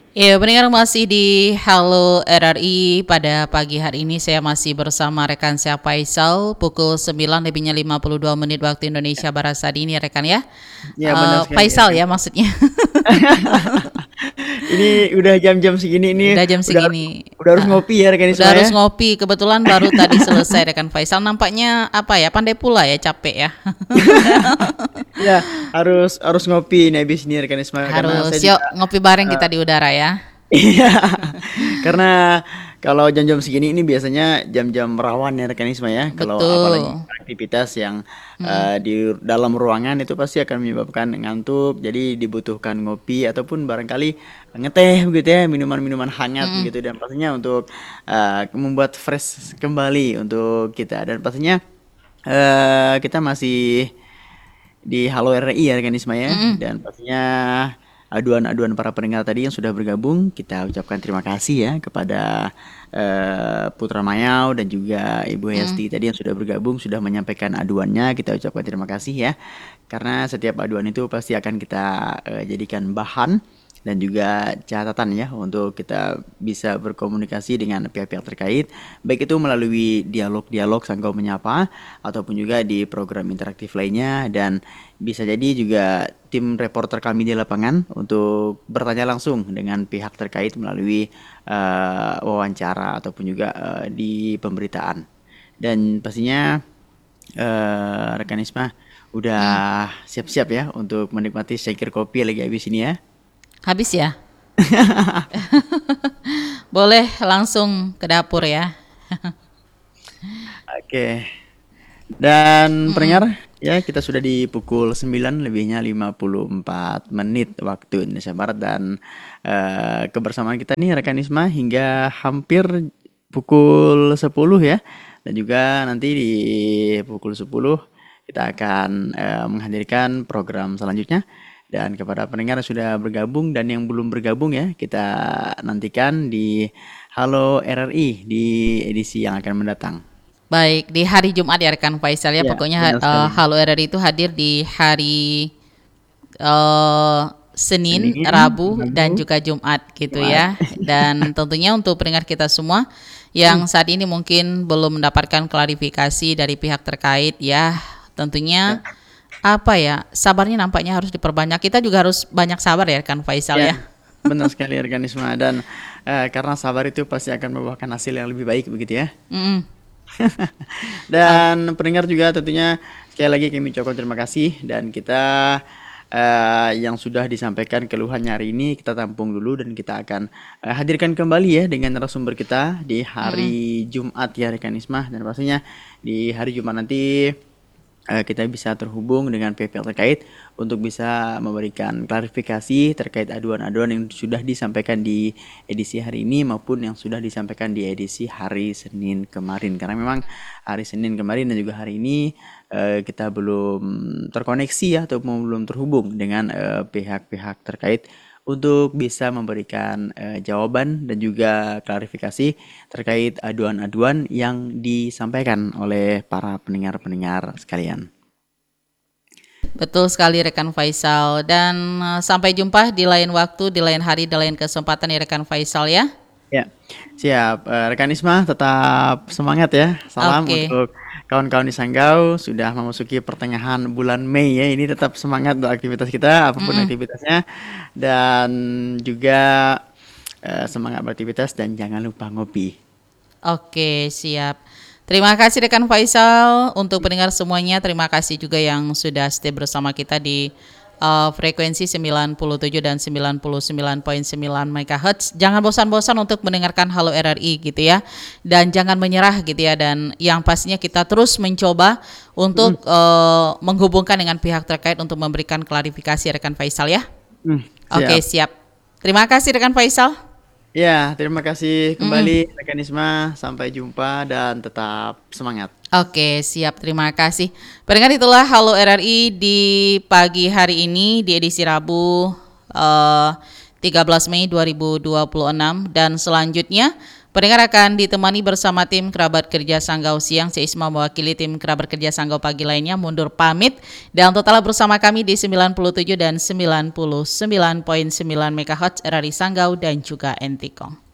Ya, pendengar masih di Halo RRI. Pada pagi hari ini saya masih bersama rekan saya Faisal. Pukul 9 lebihnya 52 menit waktu Indonesia Barat saat ini ya rekan ya. Ya benar sekali ya Faisal kan. ya maksudnya. Ini udah jam-jam segini ini Udah jam udah harus segini. udah harus ngopi ya rekan Udah Isma ya. harus ngopi. Kebetulan baru tadi selesai rekan Faisal. Nampaknya apa ya? Pandai pula ya, capek ya. Ya harus ngopi nih habis ini rekan Isma karena Harus saya yuk juga ngopi bareng eh, kita di udara ya. iya. Karena kalau jam-jam segini ini biasanya jam-jam rawan ya rekan Isma ya. Kalau apalagi Betul. aktivitas yang Mm-mm. di dalam ruangan itu pasti akan menyebabkan ngantuk. Jadi dibutuhkan ngopi ataupun barangkali ngeteh begitu ya, minuman-minuman hangat Mm-mm. begitu dan pastinya untuk membuat fresh kembali untuk kita dan pastinya kita masih di Halo RI ya rekan Isma ya Mm-mm. dan pastinya aduan-aduan para pendengar tadi yang sudah bergabung kita ucapkan terima kasih ya kepada Putra Mayau dan juga Ibu Mm-mm. Hesti tadi yang sudah bergabung sudah menyampaikan aduannya kita ucapkan terima kasih ya karena setiap aduan itu pasti akan kita jadikan bahan dan juga catatan ya untuk kita bisa berkomunikasi dengan pihak-pihak terkait baik itu melalui dialog-dialog Sangkau Menyapa ataupun juga di program interaktif lainnya dan bisa jadi juga tim reporter kami di lapangan untuk bertanya langsung dengan pihak terkait melalui wawancara ataupun juga di pemberitaan dan pastinya rekan Isma Mm. udah siap-siap ya untuk menikmati secangkir kopi lagi habis ini ya. Habis ya? Boleh langsung ke dapur ya. Oke. Dan Mm-mm. pendengar, ya kita sudah di pukul 9 lebihnya 54 menit waktu Indonesia Barat dan kebersamaan kita nih rekan Isma hingga hampir pukul 10 ya. Dan juga nanti di pukul 10 kita akan menghadirkan program selanjutnya. Dan kepada pendengar yang sudah bergabung dan yang belum bergabung ya, kita nantikan di Halo RRI di edisi yang akan mendatang. Baik, di hari Jumat ya rekan Faisal ya. Ya, Pokoknya benar sekali. Halo RRI itu hadir di hari eh, Senin, Senin, Rabu, dan Rabu, juga Jumat gitu Jumat. ya. Dan tentunya untuk pendengar kita semua yang saat ini mungkin belum mendapatkan klarifikasi dari pihak terkait ya, tentunya Ya, apa ya, sabarnya nampaknya harus diperbanyak. Kita juga harus banyak sabar ya rekan Faisal ya, ya. benar sekali organisme dan karena sabar itu pasti akan membuahkan hasil yang lebih baik begitu ya. Mm-mm. Ah, Dan pendengar juga tentunya sekali lagi kami ucapkan terima kasih dan kita yang sudah disampaikan keluhannya hari ini kita tampung dulu dan kita akan hadirkan kembali ya dengan narasumber kita di mm-mm. hari Jumat ya rekan Ismah dan pastinya di hari Jumat nanti kita bisa terhubung dengan pihak terkait untuk bisa memberikan klarifikasi terkait aduan-aduan yang sudah disampaikan di edisi hari ini maupun yang sudah disampaikan di edisi hari Senin kemarin. Karena memang hari Senin kemarin dan juga hari ini kita belum terkoneksi ya atau belum terhubung dengan pihak-pihak terkait untuk bisa memberikan jawaban dan juga klarifikasi terkait aduan-aduan yang disampaikan oleh para pendengar-pendengar sekalian. Betul sekali rekan Faisal dan sampai jumpa di lain waktu, di lain hari, di lain kesempatan ya rekan Faisal ya. Ya, siap. Rekan Isma tetap semangat ya. Salam Oke. untuk kawan-kawan di Sanggau sudah memasuki pertengahan bulan Mei ya. Ini tetap semangat beraktivitas kita apapun Mm-mm. aktivitasnya dan juga semangat beraktivitas dan jangan lupa ngopi. Oke, siap. Terima kasih rekan Faisal untuk pendengar semuanya. Terima kasih juga yang sudah stay bersama kita di frekuensi 97 dan 99,9 MHz. Jangan bosan-bosan untuk mendengarkan Halo RRI gitu ya. Dan jangan menyerah gitu ya dan yang pastinya kita terus mencoba Mm, untuk menghubungkan dengan pihak terkait untuk memberikan klarifikasi rekan Faisal ya. Oke, siap. siap. Terima kasih rekan Faisal. Ya, terima kasih Mm-mm. kembali rekan Isma. Sampai jumpa dan tetap semangat. Oke, siap. Terima kasih. Pendengar itulah Halo RRI di pagi hari ini di edisi Rabu eh, 13 Mei 2026 dan selanjutnya Pendengar akan ditemani bersama tim kerabat kerja Sanggau siang. Si Isma mewakili tim kerabat kerja Sanggau pagi lainnya mundur pamit. Dan total bersama kami di 97 dan 99.9 MHz RRI Sanggau dan juga Entikong.